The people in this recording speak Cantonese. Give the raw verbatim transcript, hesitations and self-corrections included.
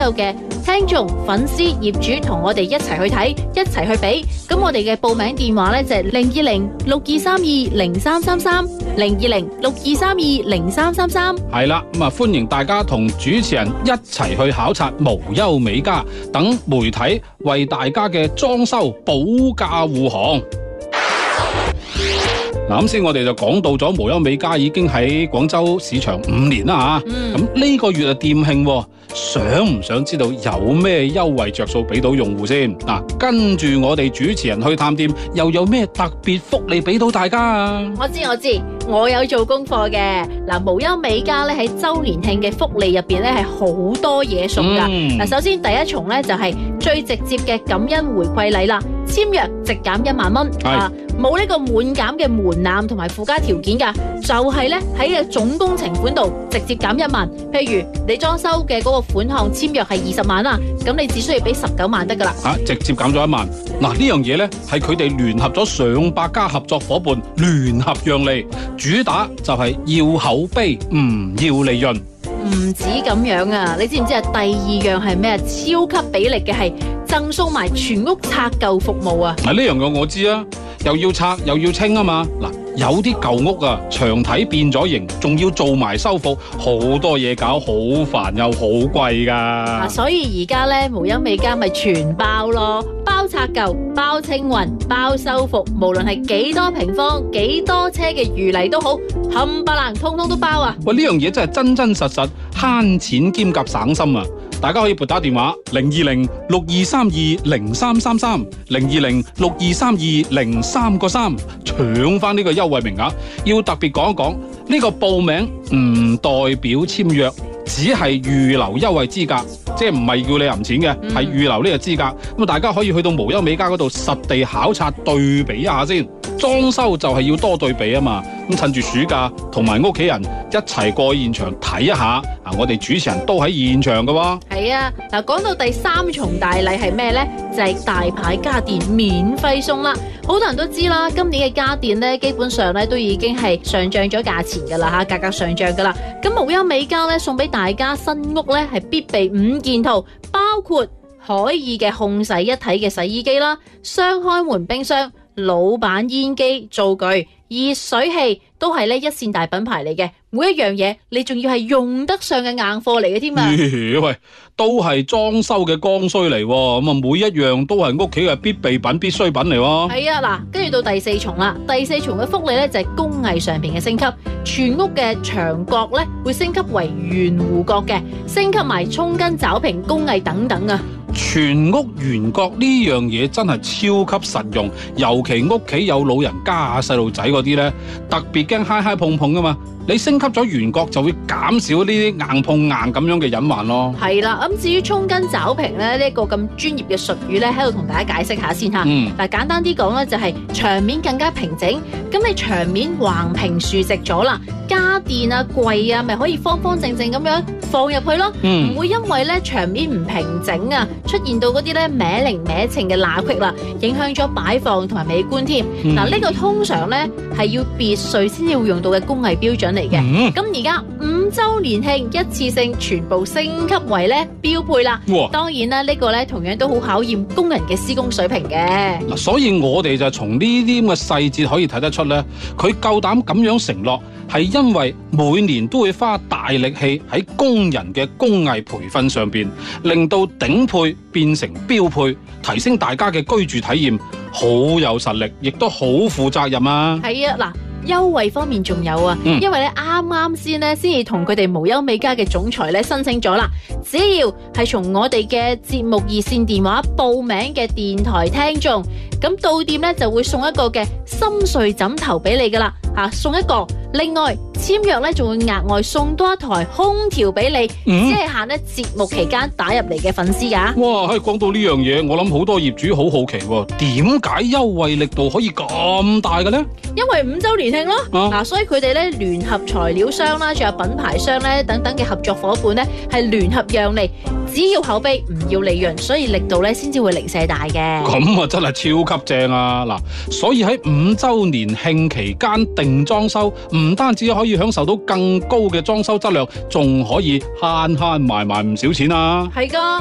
有嘅聽眾、粉絲、業主同我哋一齊去睇，一齊去比。咁我哋嘅報名電話呢，就係零二零六二三二零三三三，零二零六二三二零三三三。 係啦，咁啊歡迎大家同主持人一齊去考察無憂美家等媒體為大家嘅裝修保駕護航。嗱，啱先我哋就講到咗無憂美家已經喺廣州市場五年啦吓，咁呢、嗯、個月啊店慶，想唔想知道有咩優惠着數俾到用戶先？嗱、啊，跟住我哋主持人去探店，又有咩特別福利俾到大家啊？ 我知我知，我有做功課嘅。嗱，無憂美家咧喺周年慶嘅福利入邊咧係好多嘢送噶。嗱、嗯，首先第一重咧就係最直接嘅感恩回饋禮啦，簽約直減一萬蚊，啊，冇呢個滿減嘅門檻同埋附加條件噶，就係咧喺嘅總工程款度直接減一萬。譬如你裝修嘅嗰個款項簽約係二十萬啦，咁你只需要俾十九萬得噶啦。 啊，直接減咗一萬。嗱、啊，呢樣嘢咧係佢哋聯合咗上百家合作伙伴聯合讓利，主打就係要口碑唔要利潤。 唔止咁樣啊，你知唔知啊？第二樣係咩啊？超級俾力嘅係贈送埋全屋拆舊服務啊！ 嗱，呢樣嘢我知啊，又要拆又要清啊嘛。嗱，有啲舊屋啊，牆體變咗形，仲要做埋修復，好多嘢搞，好煩又好貴噶。 啊，所以而家咧無憂美家咪全包咯，包拆舊、包清運、包修復，無論係幾多平方、幾多車嘅餘泥都好，冚唪唥通通都包啊！ 喂，呢樣嘢真係真真實實慳錢兼夾省心啊！大家可以撥打電話零二零六二三二零三三三，零二零六二三二零三個三，搶翻呢個優惠名額。要特別講一講，呢個報名唔代表簽約，只係預留優惠資格，即係唔係叫你揞錢嘅，係預留呢個資格。咁啊，大家可以去到無憂美家嗰度實地考察對比一下先。裝修就係要多對比啊嘛，咁趁住暑假同埋屋企人一齊過現場睇一下。啊，我哋主持人都喺現場噶喎。 係啊，嗱，講到第三重大禮係咩呢？就係、是、大牌家電免費送啦。好多人都知啦，今年嘅家電咧，基本上咧都已經係上漲咗價錢噶啦吓，價格上漲噶啦。咁無憂美家咧送俾大家新屋咧係必備五件套，包括可以嘅控洗一體嘅洗衣機啦、雙開門冰箱、老闆煙機、灶具、熱水器，都係咧一線大品牌嚟嘅。每一樣嘢你仲要係用得上嘅硬貨嚟嘅添啊！ 喂，都係裝修嘅剛需嚟，咁啊每一樣都係屋企嘅必備品、必需品嚟。 係啊，嗱，跟住到第四重啦，第四重嘅福利咧就係工藝上邊嘅升級，全屋嘅牆角咧會升級為圓弧角嘅，升級埋沖根爪平工藝等等啊！ 全屋圓角呢樣嘢真係超級實用，尤其屋企有老人家、細路仔嗰啲咧，特別驚揩揩碰碰噶嘛。你升級咗圓角就會減少呢啲硬碰硬咁樣嘅隱患咯。係啦，咁至於沖根爪平咧呢一個咁專業嘅術語咧，喺度同大家解釋下先吓。嗱、嗯，簡單啲講咧就係牆面更加平整，咁你牆面橫平豎直咗啦，家電啊櫃啊咪可以方方正正咁樣放入去咯，唔、嗯、會因為咧牆面唔平整啊，出現到嗰啲咧歪零歪稱嘅罅隙啦，影響咗擺放同埋美觀添。嗱、嗯，呢、這個通常咧係要別墅先至會用到嘅工藝標準嚟嘅。咁而家五周年慶一次性全部升級為咧標配啦。當然啦，呢、這個咧同樣都好考驗工人嘅施工水平嘅。 嗱，所以我哋就從呢啲咁嘅細節可以睇得出咧，佢夠膽咁樣承諾，係因為每年都會花大力氣喺工人嘅工藝培訓上邊，令到頂配變成標配，提升大家嘅居住體驗，好有實力，亦都好負責任啊！係啊，嗱。優惠方面仲有啊，嗯、因為咧啱啱先咧先至同佢哋無憂美家嘅總裁咧申請咗啦，只要係從我哋嘅節目熱線電話報名嘅電台聽眾，咁到店咧就會送一個嘅深睡枕頭俾你噶啦，吓、啊、送一個，另外簽約咧仲會額外送多一台空調俾你，嗯、只係限咧節目期間打入嚟嘅粉絲噶。 哇，可以講到呢樣嘢，我諗好多業主好好奇，點解優惠力度可以咁大嘅咧？ 因為五周年慶咯，嗱、啊，所以佢哋咧聯合材料商啦，仲有品牌商咧等等嘅合作伙伴咧，係聯合讓利， 只要口碑唔要利潤，所以力度咧先至會零舍大嘅。 咁啊真係超級正啊！嗱，所以喺五周年慶期間定裝修，唔單止可以享受到更高嘅裝修質量，仲可以慳慳埋埋唔少錢啊！ 係噶。